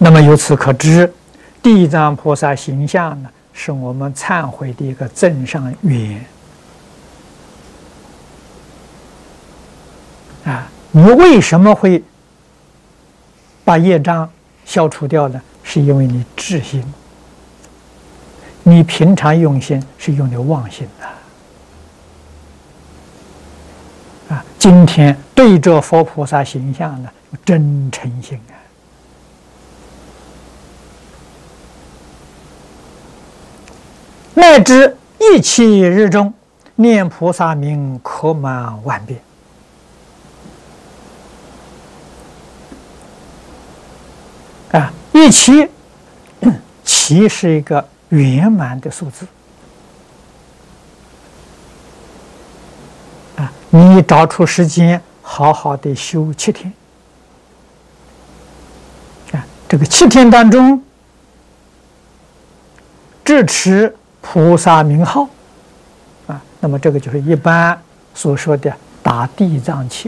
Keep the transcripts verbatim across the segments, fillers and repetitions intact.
那么由此可知，地藏菩萨形象呢，是我们忏悔的一个增上缘啊。你为什么会把业障消除掉呢？是因为你智心，你平常用心是用的妄心的啊。今天对着佛菩萨形象呢，真诚心啊。乃至一切日中念菩萨名，可满万遍。啊，一期，期是一个圆满的数字。啊，你找出时间，好好的修七天。啊，这个七天当中，智持菩萨名号，啊，那么这个就是一般所说的打地藏七。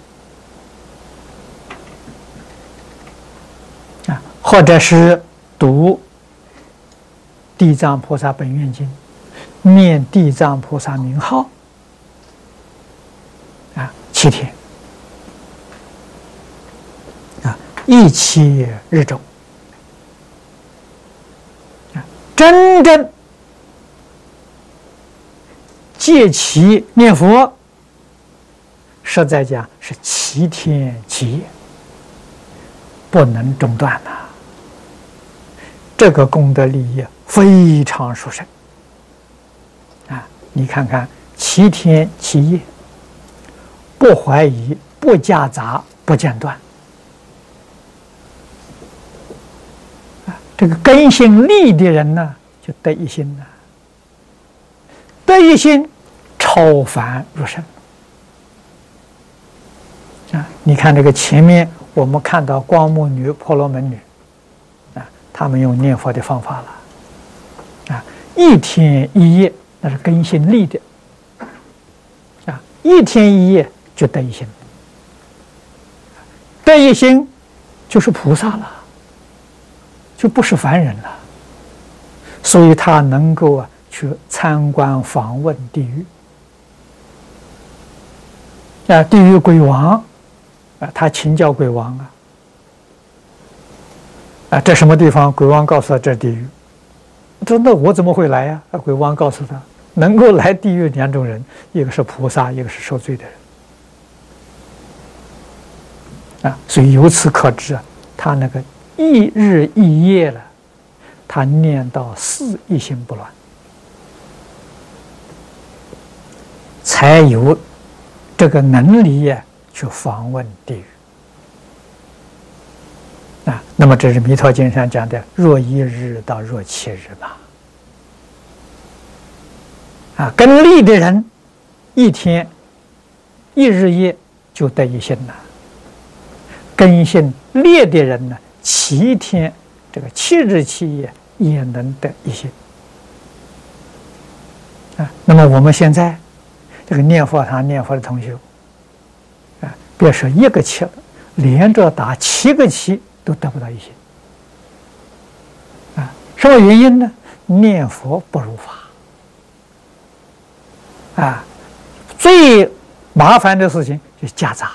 啊，或者是读地藏菩萨本愿经，念地藏菩萨名号，啊，七天，啊，一期日中，啊，真正戒其念佛，实在讲是七天七夜，不能中断呐。这个功德利益非常殊胜啊！你看看，七天七夜，不怀疑，不夹杂，不间断啊！这个根性利的人呢，就得一心了。得一心，超凡入圣啊！你看这个前面我们看到光目女、婆罗门女啊，他们用念佛的方法了啊，一天一夜那是根性利的啊，一天一夜就得一心，得一心就是菩萨了，就不是凡人了，所以他能够啊去参观访问地狱啊，地狱鬼王啊，他请教鬼王啊，啊，这什么地方？鬼王告诉他这是地狱。说那我怎么会来呀？啊，鬼王告诉他，能够来地狱两种人，一个是菩萨，一个是受罪的人。啊，所以由此可知啊，他那个一日一夜了，他念到四一心不乱，才有这个能力呀，去访问地狱。啊，那么这是弥陀经上讲的若一日到若七日嘛。啊，跟利的人一天一日夜就得一心了，根性劣的人呢，七天这个七日七夜也能得一心。啊，那么我们现在这个念佛堂念佛的同学啊，别说一个七了，连着打七个七都得不到一心。啊，什么原因呢？念佛不如法。啊，最麻烦的事情就是夹杂。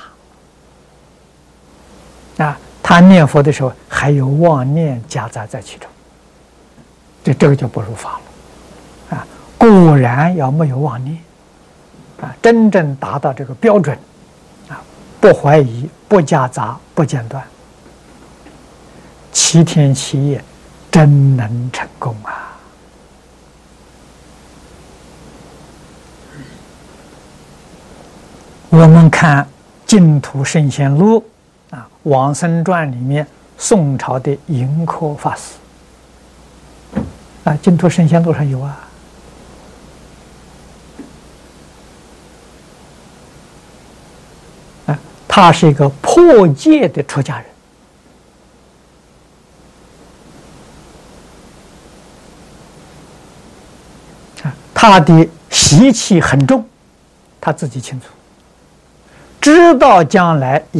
啊，他念佛的时候还有妄念夹杂在其中，这这个就不如法了。啊，果然要没有妄念，啊，真正达到这个标准，啊，不怀疑，不夹杂，不间断，七天七夜真能成功啊！我们看《净土圣贤录》啊，《往生传》里面宋朝的盈科法师啊，《净土圣贤录》上有啊。啊，他是一个破戒的出家人啊，他的习气很重，他自己清楚。知道将来